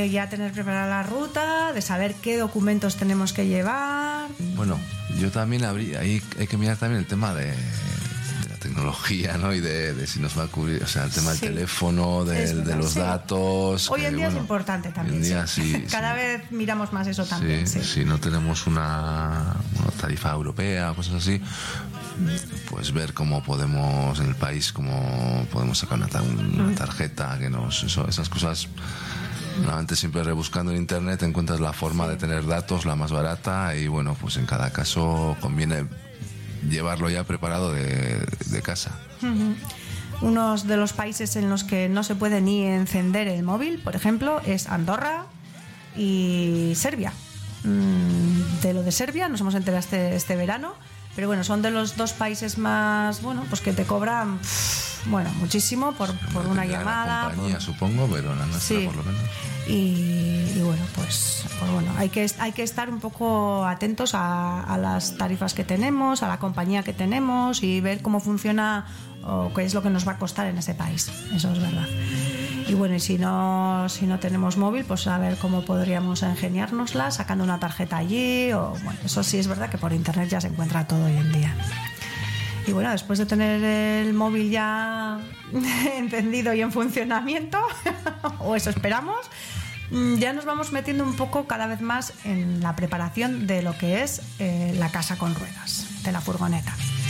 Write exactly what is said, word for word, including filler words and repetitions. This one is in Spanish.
ya tener preparada la ruta, de saber qué documentos tenemos que llevar. Bueno, yo también habría, ahí hay que mirar también el tema de, de la tecnología, ¿no? Y de, de si nos va a cubrir, o sea, el tema Sí. del teléfono, del, verdad, de los sí. datos. Hoy que, en día bueno, es importante también. Hoy en día sí. sí. Cada sí. vez miramos más eso también. Sí, Sí, si no tenemos una, una tarifa europea o cosas así, pues ver cómo podemos en el país, cómo podemos sacar una, ta- una tarjeta que nos, eso, esas cosas. Normalmente siempre rebuscando en internet encuentras la forma de tener datos, la más barata, y bueno, pues en cada caso conviene llevarlo ya preparado de, de casa. Uno de los países en los que no se puede ni encender el móvil, por ejemplo, es Andorra y Serbia. Mm, De lo de Serbia nos hemos enterado este, este verano, pero bueno, son de los dos países más, bueno, pues que te cobran, pff, bueno, muchísimo por, por una Tendrá llamada. La compañía, por- supongo, pero la nuestra Sí. por lo menos. Y, y bueno, pues, pues bueno, hay que, hay que estar un poco atentos a, a las tarifas que tenemos, a la compañía que tenemos y ver cómo funciona o qué es lo que nos va a costar en ese país. Eso es verdad. Y bueno, y si no, si no tenemos móvil, pues a ver cómo podríamos ingeniárnosla sacando una tarjeta allí. O bueno, eso sí es verdad que por internet ya se encuentra todo hoy en día. Y bueno, después de tener el móvil ya encendido y en funcionamiento, o eso esperamos, ya nos vamos metiendo un poco cada vez más en la preparación de lo que es eh, la casa con ruedas, de la furgoneta.